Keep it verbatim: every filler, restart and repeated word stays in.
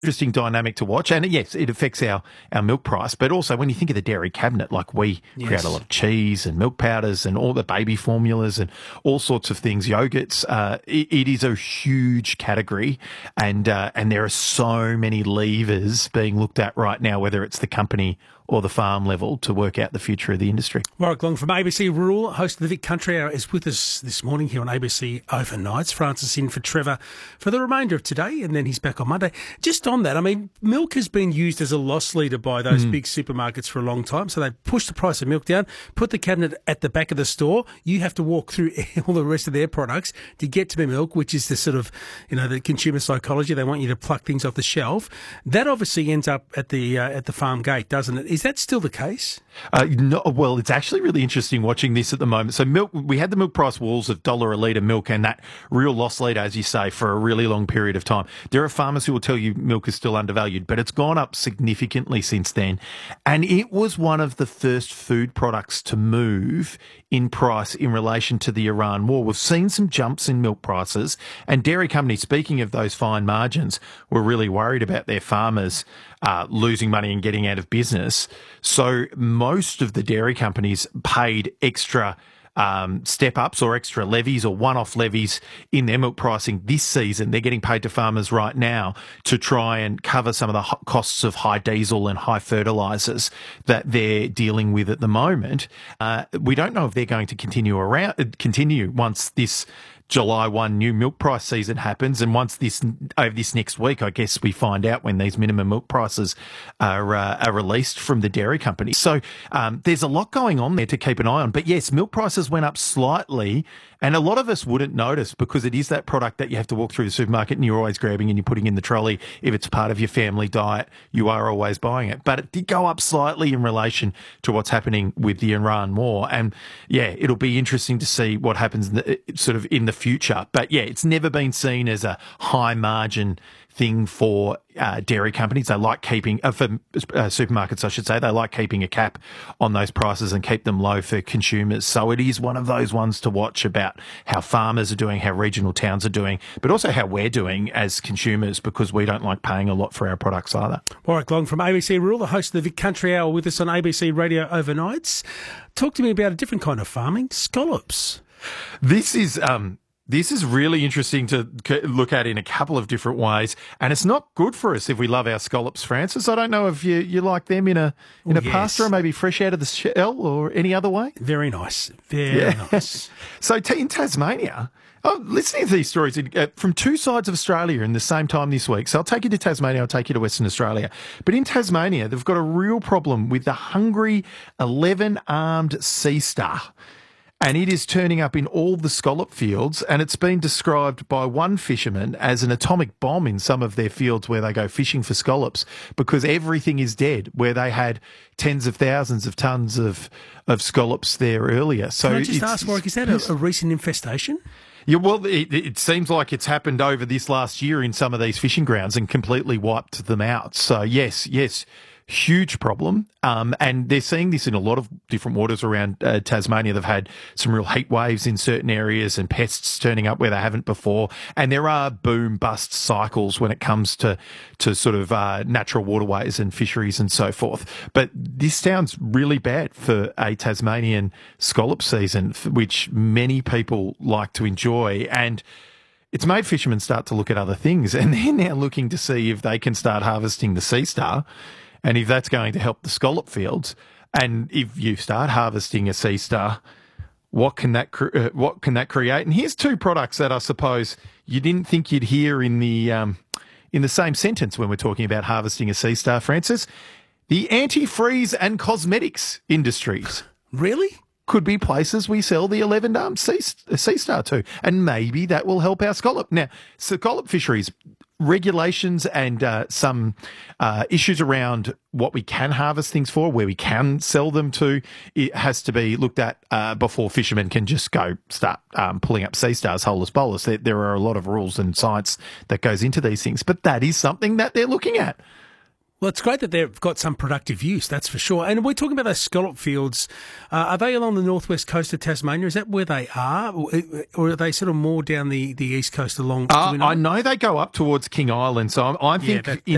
interesting dynamic to watch. And yes, it affects our, our milk price, but also when you think of the dairy cabinet, like we yes. create a lot of cheese and milk powders and all the baby formulas and all sorts of things, yogurts, uh, it, it is a huge category. And, uh, and there are so many levers being looked at right now, whether it's the company or the farm level, to work out the future of the industry. Warwick Long from A B C Rural, host of the Vic Country Hour, is with us this morning here on A B C Overnights. Francis in for Trevor for the remainder of today, and then he's back on Monday. Just on that, I mean, milk has been used as a loss leader by those mm. big supermarkets for a long time, so they push the price of milk down, put the cabinet at the back of the store. You have to walk through all the rest of their products to get to the milk, which is the sort of, you know, the consumer psychology. They want you to pluck things off the shelf. That obviously ends up at the uh, at the farm gate, doesn't it? Is Is that still the case? Uh, no, well, it's actually really interesting watching this at the moment. So milk, we had the milk price walls of one dollar a litre milk and that real loss leader, as you say, for a really long period of time. There are farmers who will tell you milk is still undervalued, but it's gone up significantly since then. And it was one of the first food products to move in price in relation to the Iran war. We've seen some jumps in milk prices, and dairy companies, speaking of those fine margins, were really worried about their farmers uh, losing money and getting out of business. So most of the dairy companies paid extra um, step-ups or extra levies or one-off levies in their milk pricing this season. They're getting paid to farmers right now to try and cover some of the costs of high diesel and high fertilisers that they're dealing with at the moment. Uh, we don't know if they're going to continue around, continue once this July first new milk price season happens, and once this over this next week, I guess we find out when these minimum milk prices are uh, are released from the dairy company. So um, there's a lot going on there to keep an eye on. But yes, milk prices went up slightly, and a lot of us wouldn't notice because it is that product that you have to walk through the supermarket and you're always grabbing and you're putting in the trolley. If it's part of your family diet, you are always buying it. But it did go up slightly in relation to what's happening with the Iran war. And yeah, it'll be interesting to see what happens in the, sort of in the future. But yeah, it's never been seen as a high margin thing for uh, dairy companies. They like keeping, uh, for uh, supermarkets, I should say, they like keeping a cap on those prices and keep them low for consumers. So it is one of those ones to watch about how farmers are doing, how regional towns are doing, but also how we're doing as consumers, because we don't like paying a lot for our products either. Warwick Long from A B C Rural, the host of the Vic Country Hour, with us on A B C Radio Overnights. Talk to me about a different kind of farming, scallops. This is... um. This is really interesting to look at in a couple of different ways, and it's not good for us if we love our scallops, Francis. I don't know if you, you like them in a in a oh, yes. pasta or maybe fresh out of the shell or any other way. Very nice. Very yeah. nice. So t- in Tasmania, oh, listening to these stories uh, from two sides of Australia in the same time this week. So I'll take you to Tasmania, I'll take you to Western Australia. But in Tasmania, they've got a real problem with the hungry eleven-armed sea star. And it is turning up in all the scallop fields, and it's been described by one fisherman as an atomic bomb in some of their fields where they go fishing for scallops, because everything is dead, where they had tens of thousands of tons of, of scallops there earlier. So Can I just ask, Warwick, is that a, a recent infestation? Yeah, well, it, it seems like it's happened over this last year in some of these fishing grounds and completely wiped them out. So, yes, yes. Huge problem, um, and they're seeing this in a lot of different waters around uh, Tasmania. They've had some real heat waves in certain areas and pests turning up where they haven't before, and there are boom-bust cycles when it comes to, to sort of uh, natural waterways and fisheries and so forth. But this sounds really bad for a Tasmanian scallop season, which many people like to enjoy, and it's made fishermen start to look at other things, and they're now looking to see if they can start harvesting the sea star, and if that's going to help the scallop fields. And if you start harvesting a sea star, what can that cre- uh, what can that create? And here's two products that I suppose you didn't think you'd hear in the um, in the same sentence when we're talking about harvesting a sea star, Francis. The antifreeze and cosmetics industries. Really? Could be places we sell the eleven-armed sea, sea star to, and maybe that will help our scallop. Now, scallop fisheries, regulations and uh, some uh, issues around what we can harvest things for, where we can sell them to, it has to be looked at uh, before fishermen can just go start um, pulling up sea stars holus bolus. There, there are a lot of rules and science that goes into these things, but that is something that they're looking at. Well, it's great that they've got some productive use, that's for sure. And we're talking about those scallop fields. Uh, are they along the northwest coast of Tasmania? Is that where they are? Or are they sort of more down the, the east coast along? Uh, know? I know they go up towards King Island. So I, I think yeah, that, in